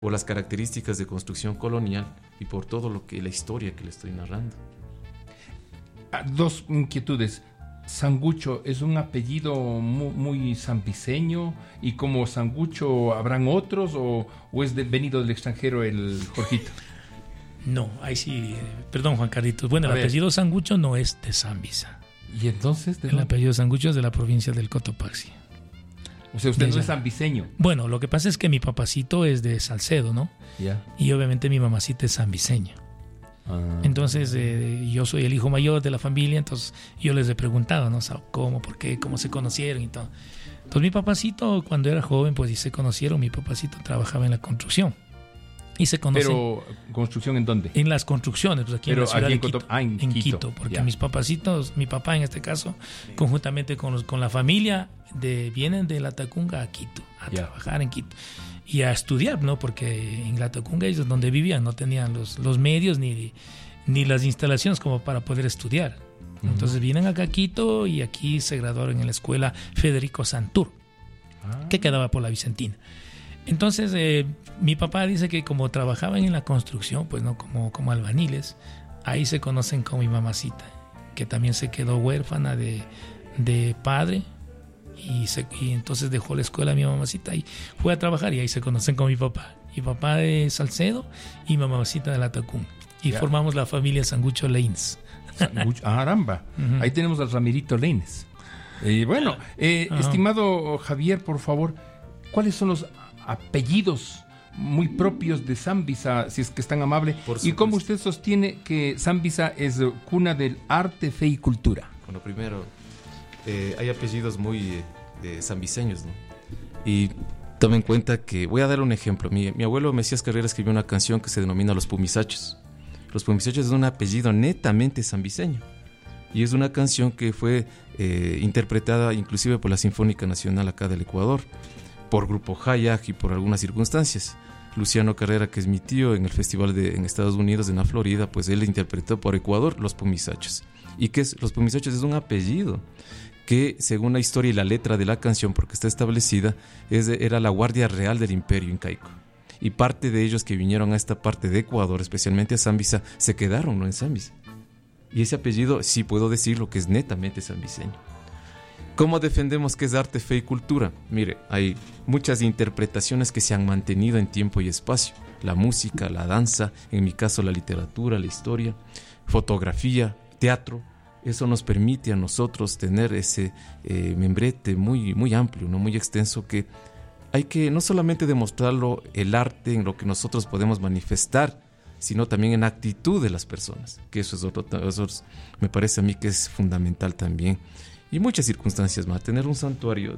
por las características de construcción colonial y por todo la historia que le estoy narrando. Dos inquietudes. Sangucho es un apellido muy zambiseño, y como Sangucho habrán otros, o es venido del extranjero el Jorgito. No, ahí sí, perdón Juan Carlitos. Bueno, el apellido Sangucho no es de Zambisa. ¿Y entonces? El apellido Sangucho es de la provincia del Cotopaxi. O sea, usted no es zambiseño. Bueno, lo que pasa es que mi papacito es de Salcedo, ¿no? Ya. Y obviamente mi mamacita es zambiseña. Entonces yo soy el hijo mayor de la familia, entonces yo les he preguntado, ¿no? ¿Cómo, por qué, cómo se conocieron y todo? Entonces mi papacito, cuando era joven, pues y se conocieron. Mi papacito trabajaba en la construcción y se conocen. ¿Pero construcción en dónde? En las construcciones, pues aquí en la ciudad de Quito. En Quito, porque ya. mis papacitos, mi papá en este caso, conjuntamente con la familia, vienen de La Tacunga a Quito, a trabajar en Quito. Y a estudiar, ¿no? Porque en La Tacunga ellos donde vivían no tenían los medios ni las instalaciones como para poder estudiar. Entonces vienen acá a Quito y aquí se graduaron en la escuela Federico Santur, que quedaba por la Vicentina. Entonces mi papá dice que como trabajaban en la construcción, pues no como albañiles, ahí se conocen con mi mamacita, que también se quedó huérfana de padre. Y entonces dejó la escuela mi mamacita y fue a trabajar, y ahí se conocen con mi papá. Mi papá de Salcedo y mi mamacita de La Tacunga. Y formamos la familia Sangucho Leines. Caramba. Ahí tenemos al Ramirito Leines. Estimado Javier, por favor, ¿cuáles son los apellidos muy propios de Zambisa, si es que es tan amable? ¿Y cómo usted sostiene que Zambisa es cuna del arte, fe y cultura? Bueno, primero, hay apellidos muy zambiseños, ¿no? Y tome en cuenta que, voy a dar un ejemplo. Mi abuelo Mesías Carrera escribió una canción que se denomina Los Pumisachos. Los Pumisachos es un apellido netamente zambiseño, y es una canción que fue interpretada inclusive por la Sinfónica Nacional acá del Ecuador, por Grupo Hayak y por algunas circunstancias. Luciano Carrera, que es mi tío, en el festival en Estados Unidos, en la Florida, pues él interpretó por Ecuador Los Pumisachos. ¿Y qué es? Los Pumisachos es un apellido que, según la historia y la letra de la canción, porque está establecida, era la Guardia Real del Imperio Incaico. Y parte de ellos que vinieron a esta parte de Ecuador, especialmente a Zambisa, se quedaron, ¿no?, en Zambisa. Y ese apellido, sí puedo decirlo, que es netamente zambiseño. ¿Cómo defendemos que es arte, fe y cultura? Mire, hay muchas interpretaciones que se han mantenido en tiempo y espacio. La música, la danza, en mi caso la literatura, la historia, fotografía, teatro. Eso nos permite a nosotros tener ese membrete muy, muy amplio, ¿no?, muy extenso, que hay que no solamente demostrarlo, el arte, en lo que nosotros podemos manifestar, sino también en la actitud de las personas, que eso me parece a mí que es fundamental también. Y muchas circunstancias más. Tener un santuario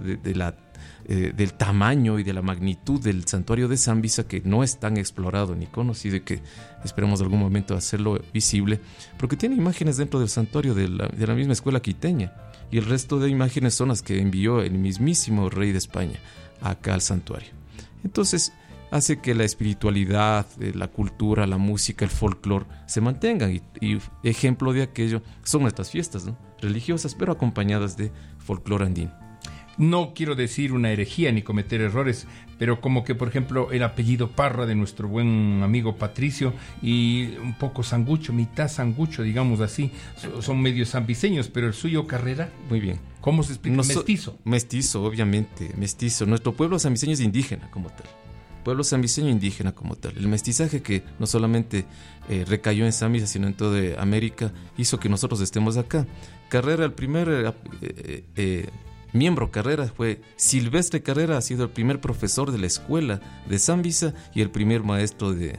del tamaño y de la magnitud del santuario de Zambisa, que no es tan explorado ni conocido, y que esperemos algún momento hacerlo visible, porque tiene imágenes dentro del santuario de la misma escuela quiteña, y el resto de imágenes son las que envió el mismísimo rey de España acá al santuario. Entonces hace que la espiritualidad, la cultura, la música, el folclore se mantengan, y ejemplo de aquello son nuestras fiestas, ¿no?, religiosas, pero acompañadas de folclore andino. No quiero decir una herejía ni cometer errores, pero como que, por ejemplo, el apellido Parra de nuestro buen amigo Patricio, y un poco Sangucho, mitad Sangucho, digamos así, son medio zambiseños, pero el suyo Carrera. Muy bien. ¿Cómo se explica? Mestizo. Mestizo, obviamente, mestizo. Nuestro pueblo zambiseño es indígena como tal. Pueblo zambiseño indígena como tal. El mestizaje, que no solamente recayó en Zambisa, sino en toda América, hizo que nosotros estemos acá. Carrera, el primer miembro Carrera fue Silvestre Carrera, ha sido el primer profesor de la escuela de Zambisa y el primer maestro de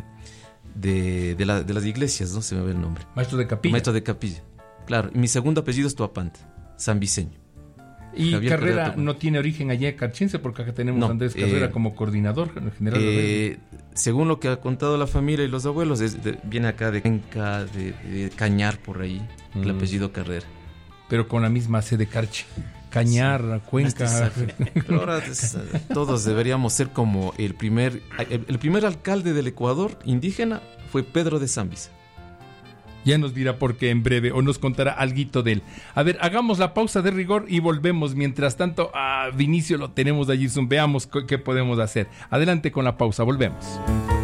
las iglesias, no se me ve el nombre. Maestro de capilla. Maestro de capilla, claro. Y mi segundo apellido es Tuapanta, zambiseño. Y Javier Carrera no tiene origen allá carchense, porque acá tenemos a Andrés Carrera como coordinador general. Según lo que ha contado la familia y los abuelos, viene acá de Cuenca, de Cañar, por ahí, el apellido Carrera. Pero con la misma C de Carchi. Cañar, sí, Cuenca. Pero ahora todos deberíamos ser como el primer alcalde del Ecuador indígena fue Pedro de Zambisa. Ya nos dirá por qué en breve o nos contará alguito de él. A ver, hagamos la pausa de rigor y volvemos. Mientras tanto, a Vinicio lo tenemos allí. Veamos qué podemos hacer. Adelante con la pausa, volvemos.